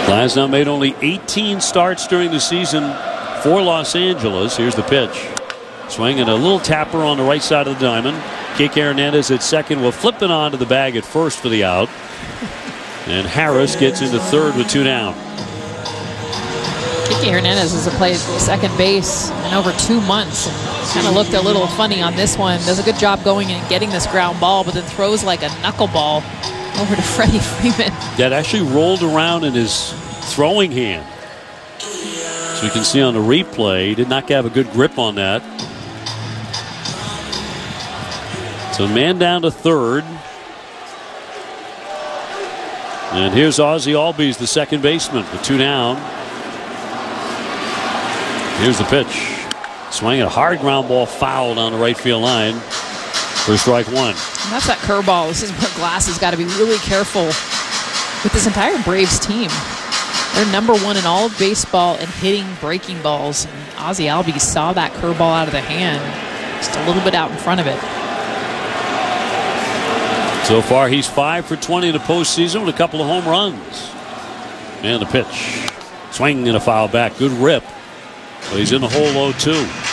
Glasnow made only 18 starts during the season for Los Angeles. Here's the pitch. Swinging a little tapper on the right side of the diamond. Kike Hernandez at second will flip it onto the bag at first for the out. And Harris gets into third with 2 down. Kike Hernandez has played second base in over 2 months. Kind of looked a little funny on this one. Does a good job going in and getting this ground ball, but then throws like a knuckleball over to Freddie Freeman. That actually rolled around in his throwing hand. So you can see on the replay, he did not have a good grip on that. So man down to third. And here's Ozzie Albies, the second baseman, with 2 down. Here's the pitch. Swinging a hard ground ball foul down the right field line for strike 1. And that's that curveball. This is where Glass has got to be really careful with this entire Braves team. They're number 1 in all of baseball in hitting breaking balls. And Ozzie Albies saw that curveball out of the hand, just a little bit out in front of it. So far, he's 5 for 20 in the postseason with a couple of home runs. And the pitch. Swing and a foul back. Good rip. But he's in the hole 0-2.